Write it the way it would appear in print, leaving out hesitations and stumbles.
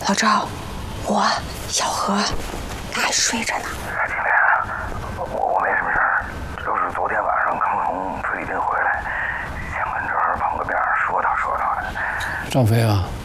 老赵，我小何，他还睡着呢。 金莲，我没什么事儿，就是昨天晚上刚从菲律宾回来，想跟这儿碰个面，说道说道的。 赵飞啊。